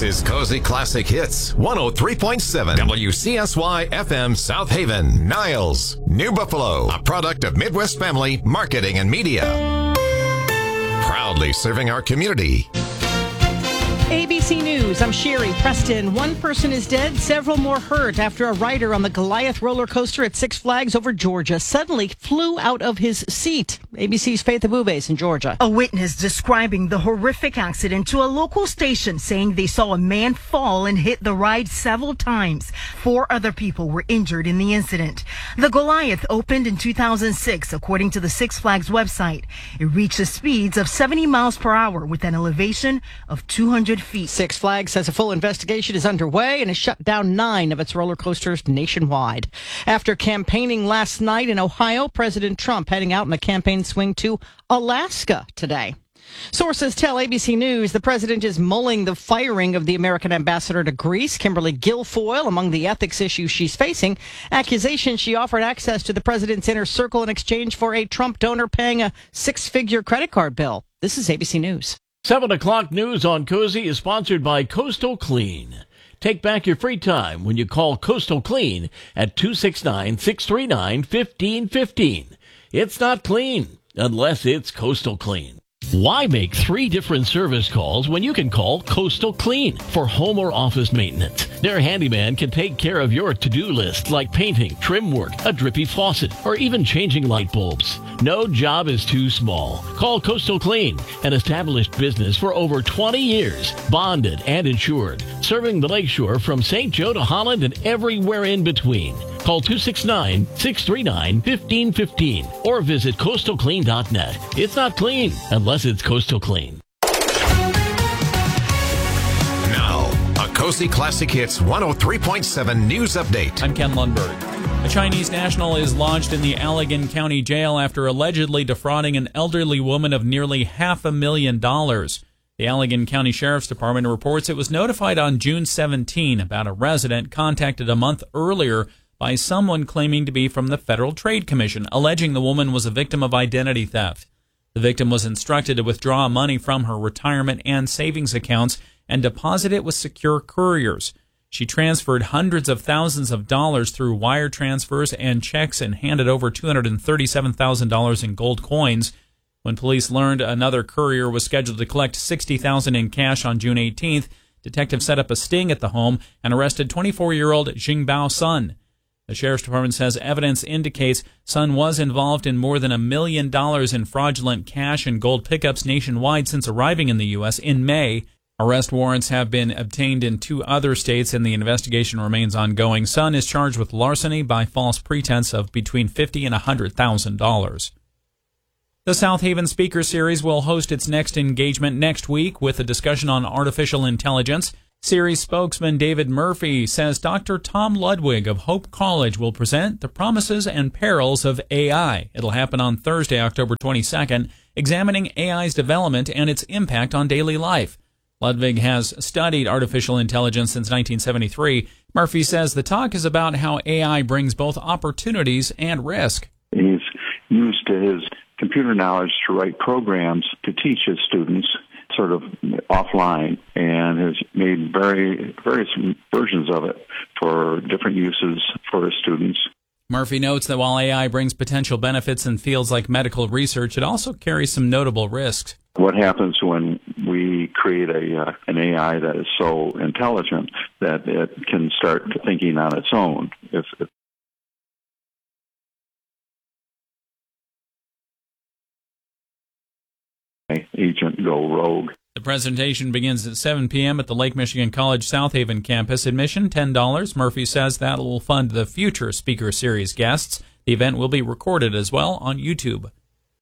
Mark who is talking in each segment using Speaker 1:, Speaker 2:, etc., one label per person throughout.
Speaker 1: This is Cozy Classic Hits 103.7 WCSY FM South Haven, Niles, New Buffalo, a product of Midwest Family Marketing and Media. Proudly serving our community.
Speaker 2: ABC News, I'm Sherry Preston. One person is dead, several more hurt after a rider on the Goliath roller coaster at Six Flags over Georgia suddenly flew out of his seat. ABC's Faith Abubes in Georgia.
Speaker 3: A witness describing the horrific accident to a local station, saying they saw a man fall and hit the ride several times. 4 other people were injured in the incident. The Goliath opened in 2006, according to the Six Flags website. It reaches speeds of 70 miles per hour with an elevation of 200 feet.
Speaker 2: Six Flags says a full investigation is underway and has shut down 9 of its roller coasters nationwide. After campaigning last night in Ohio, President Trump heading out in a campaign swing to Alaska today. Sources tell ABC News the president is mulling the firing of the American ambassador to Greece, Kimberly Guilfoyle, among the ethics issues she's facing. Accusations she offered access to the president's inner circle in exchange for a Trump donor paying a 6-figure credit card bill. This is ABC News.
Speaker 4: 7 o'clock news on Cozy is sponsored by Coastal Clean. Take back your free time when you call Coastal Clean at 269-639-1515. It's not clean unless it's Coastal Clean. Why make 3 different service calls when you can call Coastal Clean for home or office maintenance? Their handyman can take care of your to-do list like painting, trim work, a drippy faucet, or even changing light bulbs. No job is too small. Call Coastal Clean, an established business for over 20 years, bonded and insured, serving the Lakeshore from St. Joe to Holland and everywhere in between. Call 269-639-1515 or visit coastalclean.net. It's not clean unless it's Coastal Clean.
Speaker 1: Now, a Cozy Classic Hits 103.7 news update.
Speaker 5: I'm Ken Lundberg. A Chinese national is lodged in the Allegan County Jail after allegedly defrauding an elderly woman of nearly $500,000. The Allegan County Sheriff's Department reports it was notified on June 17 about a resident contacted a month earlier by someone claiming to be from the Federal Trade Commission, alleging the woman was a victim of identity theft. The victim was instructed to withdraw money from her retirement and savings accounts and deposit it with secure couriers. She transferred hundreds of thousands of dollars through wire transfers and checks and handed over $237,000 in gold coins. When police learned another courier was scheduled to collect $60,000 in cash on June 18th, detectives set up a sting at the home and arrested 24-year-old Jingbao Sun. The Sheriff's Department says evidence indicates Sun was involved in more than $1 million in fraudulent cash and gold pickups nationwide since arriving in the U.S. in May. Arrest warrants have been obtained in 2 other states, and the investigation remains ongoing. Sun is charged with larceny by false pretense of between $50,000 and $100,000. The South Haven Speaker Series will host its next engagement next week with a discussion on artificial intelligence. Series spokesman David Murphy says Dr. Tom Ludwig of Hope College will present the promises and perils of AI. It'll happen on Thursday, October 22nd, examining AI's development and its impact on daily life. Ludwig has studied artificial intelligence since 1973. Murphy says the talk is about how AI brings both opportunities and risk.
Speaker 6: He's used his computer knowledge to write programs to teach his students sort of offline, and has made various versions of it for different uses for his students.
Speaker 5: Murphy notes that while AI brings potential benefits in fields like medical research, it also carries some notable risks.
Speaker 6: What happens when we create an AI that is so intelligent that it can start thinking on its own? If agent go rogue.
Speaker 5: The presentation begins at 7 p.m. at the Lake Michigan College South Haven campus. Admission, $10. Murphy says that will fund the future Speaker Series guests. The event will be recorded as well on YouTube.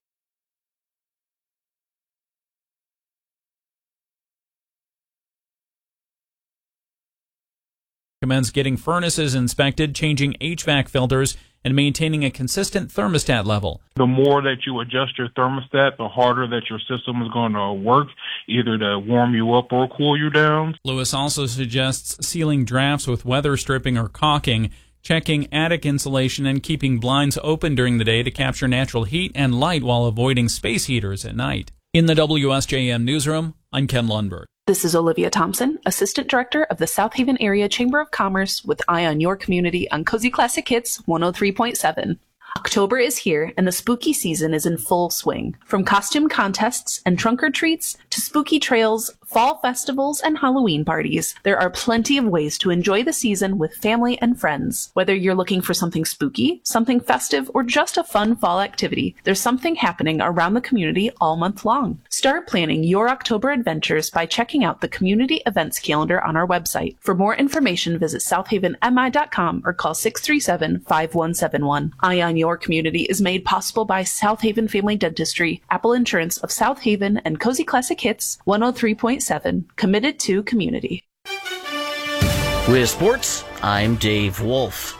Speaker 5: Recommends getting furnaces inspected, changing HVAC filters, and maintaining a consistent thermostat level.
Speaker 7: The more that you adjust your thermostat, the harder that your system is going to work, either to warm you up or cool you down.
Speaker 5: Lewis also suggests sealing drafts with weather stripping or caulking, checking attic insulation, and keeping blinds open during the day to capture natural heat and light while avoiding space heaters at night. In the WSJM newsroom, I'm Ken Lundberg.
Speaker 8: This is Olivia Thompson, Assistant Director of the South Haven Area Chamber of Commerce with Eye on Your Community on Cozy Classic Hits 103.7. October is here and the spooky season is in full swing. From costume contests and trunk or treats to spooky trails, fall festivals, and Halloween parties, there are plenty of ways to enjoy the season with family and friends. Whether you're looking for something spooky, something festive, or just a fun fall activity, there's something happening around the community all month long. Start planning your October adventures by checking out the community events calendar on our website. For more information, visit southavenmi.com or call 637-5171. Eye on Your Community is made possible by South Haven Family Dentistry, Apple Insurance of South Haven, and Cozy Classic Hits 103.7, committed to community.
Speaker 9: With sports, I'm Dave Wolf.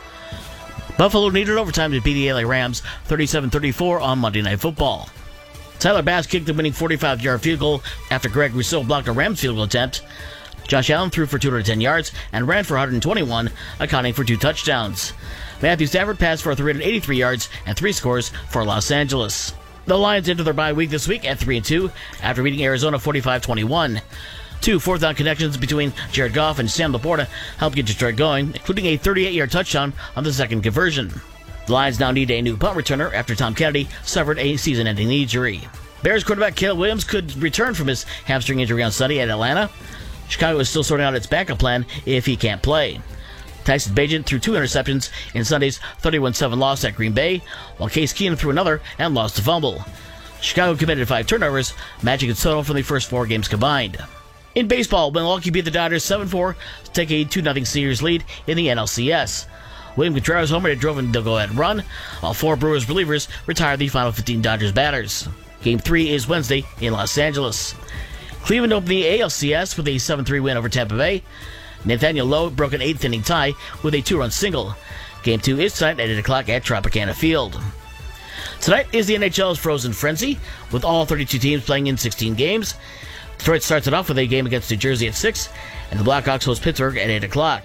Speaker 9: Buffalo needed overtime to beat the LA Rams 37-34 on Monday Night Football. Tyler Bass kicked the winning 45-yard field goal after Greg Rousseau blocked a Rams field goal attempt. Josh Allen threw for 210 yards and ran for 121, accounting for 2 touchdowns. Matthew Stafford passed for 383 yards and 3 scores for Los Angeles. The Lions enter their bye week this week at 3-2 after beating Arizona 45-21. 2 fourth-down connections between Jared Goff and Sam Laporta helped get Detroit going, including a 38-yard touchdown on the second conversion. The Lions now need a new punt returner after Tom Kennedy suffered a season-ending knee injury. Bears quarterback Caleb Williams could return from his hamstring injury on Sunday at Atlanta. Chicago is still sorting out its backup plan if he can't play. Tyson Bagent threw 2 interceptions in Sunday's 31-7 loss at Green Bay, while Case Keenum threw another and lost a fumble. Chicago committed 5 turnovers, matching its total from the first 4 games combined. In baseball, Milwaukee beat the Dodgers 7-4 to take a 2-0 series lead in the NLCS. William Contreras homered and drove in the go-ahead run, while 4 Brewers relievers retired the final 15 Dodgers batters. Game 3 is Wednesday in Los Angeles. Cleveland opened the ALCS with a 7-3 win over Tampa Bay. Nathaniel Lowe broke an 8th-inning tie with a 2-run single. Game 2 is tonight at 8 o'clock at Tropicana Field. Tonight is the NHL's Frozen Frenzy, with all 32 teams playing in 16 games. Detroit starts it off with a game against New Jersey at 6, and the Blackhawks host Pittsburgh at 8 o'clock.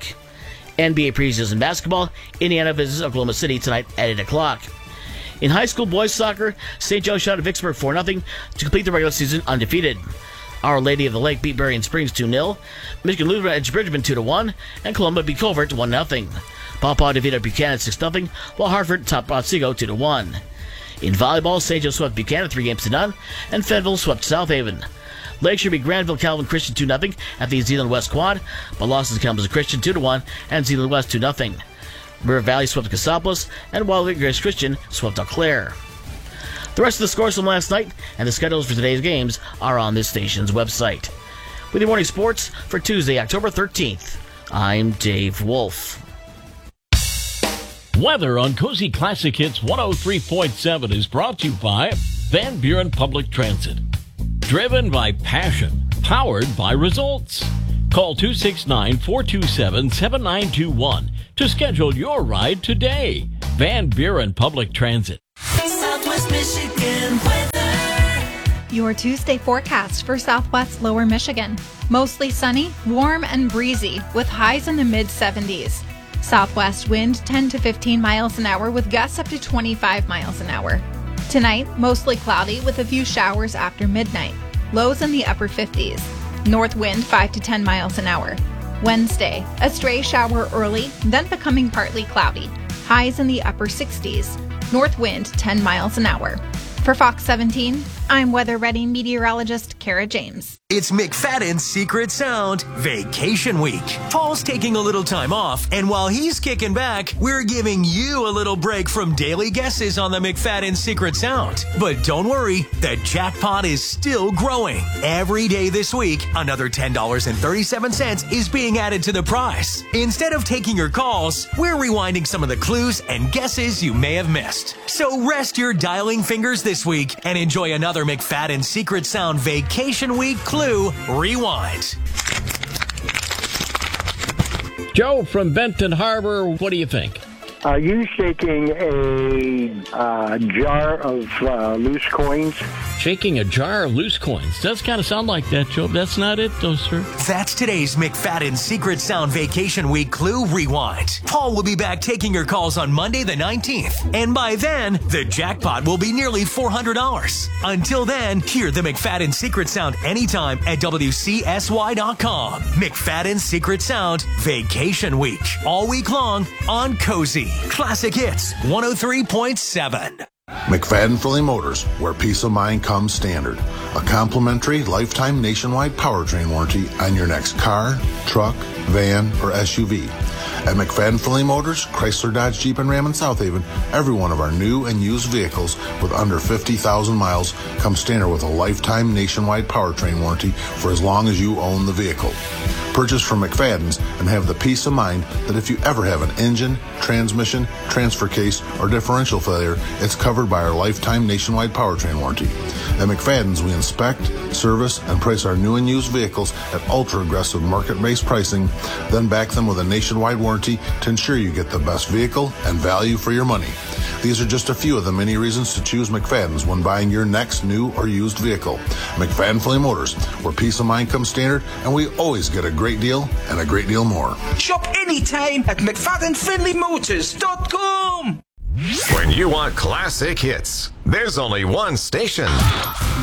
Speaker 9: NBA preseason basketball, Indiana visits Oklahoma City tonight at 8 o'clock. In high school boys soccer, St. Joe shot at Vicksburg 4-0 to complete the regular season undefeated. Our Lady of the Lake beat Berrien Springs 2-0. Michigan Lutheran edged Bridgman 2-1, and Columba beat Colvert 1-0. Paw Paw defeated Buchanan 6-0, while Hartford topped Otsego 2-1. In volleyball, St. Joe swept Buchanan 3-0, and Fenville swept South Haven. Lakeshore beat Granville Calvin Christian 2-0 at the Zeeland West Quad, but lost to Kalamazoo Christian 2-1 and Zeeland West 2-0. River Valley swept Cassopolis, and Wildwood Grace Christian swept Eau Claire. The rest of the scores from last night and the schedules for today's games are on this station's website. With your morning sports for Tuesday, October 13th, I'm Dave Wolf.
Speaker 4: Weather on Cozy Classic Hits 103.7 is brought to you by Van Buren Public Transit. Driven by passion, powered by results. Call 269-427-7921 to schedule your ride today. Van Buren Public Transit.
Speaker 10: Southwest Michigan weather.
Speaker 11: Your Tuesday forecast for Southwest Lower Michigan. Mostly sunny, warm, and breezy with highs in the mid-70s. Southwest wind 10 to 15 miles an hour with gusts up to 25 miles an hour. Tonight, mostly cloudy with a few showers after midnight. Lows in the upper 50s. North wind 5 to 10 miles an hour. Wednesday, a stray shower early, then becoming partly cloudy. Highs in the upper 60s. North wind 10 miles an hour. For Fox 17, I'm Weather Ready meteorologist Kara James.
Speaker 12: It's McFadden's Secret Sound Vacation Week. Paul's taking a little time off, and while he's kicking back, we're giving you a little break from daily guesses on the McFadden Secret Sound. But don't worry, the jackpot is still growing. Every day this week, another $10.37 is being added to the prize. Instead of taking your calls, we're rewinding some of the clues and guesses you may have missed. So rest your dialing fingers this week and enjoy another McFadden Secret Sound Vacation Week Clue Rewind.
Speaker 4: Joe from Benton Harbor, what do you think?
Speaker 13: Are you shaking a jar of loose coins?
Speaker 4: shaking a jar of loose coins. Does kind of sound like that, Joe. That's not it, though, sir.
Speaker 12: That's today's McFadden Secret Sound Vacation Week Clue Rewind. Paul will be back taking your calls on Monday the 19th. And by then, the jackpot will be nearly $400. Until then, hear the McFadden Secret Sound anytime at WCSY.com. McFadden Secret Sound Vacation Week. All week long on Cozy. Classic Hits 103.7.
Speaker 13: McFadden Philly Motors, where peace of mind comes standard. A complimentary lifetime nationwide powertrain warranty on your next car, truck, van, or SUV. At McFadden Philly Motors, Chrysler, Dodge, Jeep, and Ram in South Haven, every one of our new and used vehicles with under 50,000 miles comes standard with a lifetime nationwide powertrain warranty for as long as you own the vehicle. Purchase from McFadden's and have the peace of mind that if you ever have an engine, transmission, transfer case, or differential failure, it's covered by our lifetime nationwide powertrain warranty. At McFadden's, we inspect, service, and price our new and used vehicles at ultra-aggressive market-based pricing, then back them with a nationwide warranty to ensure you get the best vehicle and value for your money. These are just a few of the many reasons to choose McFadden's when buying your next new or used vehicle. McFadden Philly Motors, where peace of mind comes standard, and we always get a great deal and a great deal more.
Speaker 14: Shop anytime at McFaddenFriendlyMotors.com.
Speaker 1: When you want classic hits, there's only one station.